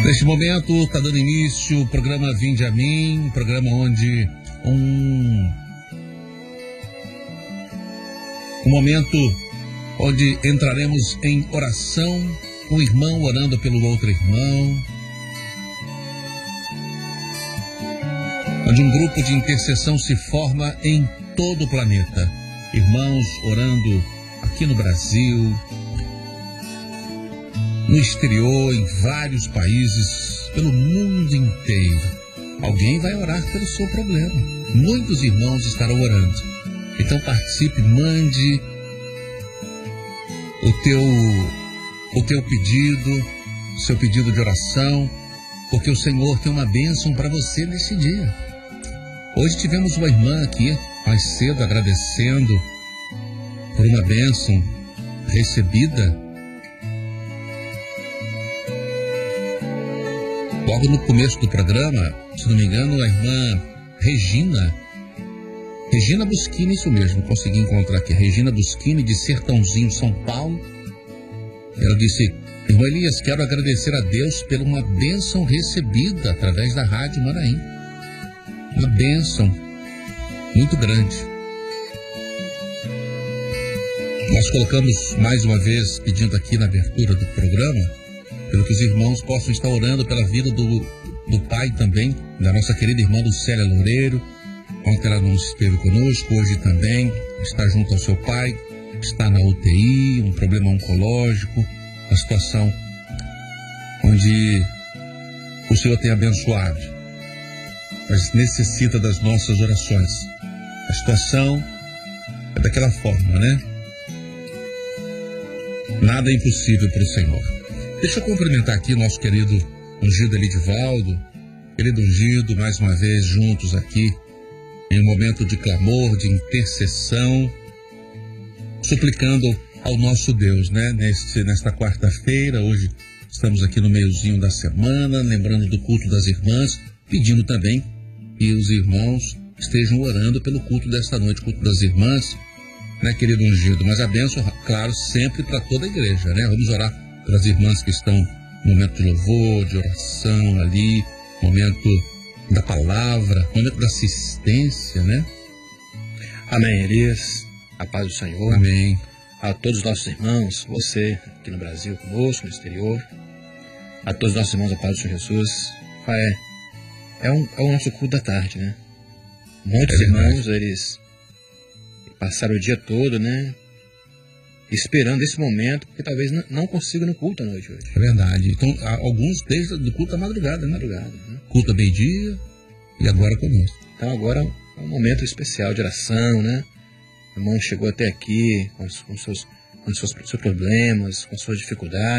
Neste momento está dando início o programa Vinde a Mim, programa onde um momento onde entraremos em oração, um irmão orando pelo outro irmão, onde um grupo de intercessão se forma em todo o planeta. Irmãos orando aqui no Brasil, no exterior, em vários países, pelo mundo inteiro. Alguém vai orar pelo seu problema. Muitos irmãos estarão orando. Então participe, mande o teu pedido, seu pedido de oração, porque o Senhor tem uma bênção para você nesse dia. Hoje tivemos uma irmã aqui, mais cedo, agradecendo por uma bênção recebida. Logo no começo do programa, se não me engano, a irmã Regina Buschini, isso mesmo, consegui encontrar aqui, Regina Buschini, de Sertãozinho, São Paulo. Ela disse: irmão Elias, quero agradecer a Deus por uma bênção recebida através da Rádio Manaim. Uma bênção muito grande. Nós colocamos mais uma vez, pedindo aqui na abertura do programa, pelo que os irmãos possam estar orando pela vida do pai também, da nossa querida irmã Lucélia Loureiro. Ontem ela não esteve conosco, hoje também está junto ao seu pai, está na UTI, um problema oncológico, uma situação onde o Senhor tem abençoado, mas necessita das nossas orações. A situação é daquela forma, né? Nada é impossível para o Senhor. Deixa eu cumprimentar aqui nosso querido ungido Elidivaldo, querido ungido, mais uma vez juntos aqui, em um momento de clamor, de intercessão, suplicando ao nosso Deus, né? Nesta quarta-feira, hoje estamos aqui no meiozinho da semana, lembrando do culto das irmãs, pedindo também que os irmãos estejam orando pelo culto desta noite, culto das irmãs, né, querido ungido? Mas a bênção, claro, sempre para toda a igreja, né? Vamos orar pelas irmãs que estão no momento de louvor, de oração ali, momento da palavra, momento da assistência, né? Amém, Elias. A paz do Senhor. Amém. A todos os nossos irmãos, você aqui no Brasil conosco, no exterior, a todos os nossos irmãos, a paz do Senhor Jesus. É o nosso culto da tarde, né? Muitos irmãos, eles passaram o dia todo, né, esperando esse momento, porque talvez não consigam no culto à noite hoje. É verdade. Então, alguns desde o culto da madrugada, né? Culto a meio-dia e agora conosco. Então agora é um momento especial de oração, né? O irmão chegou até aqui com seus problemas, com suas dificuldades.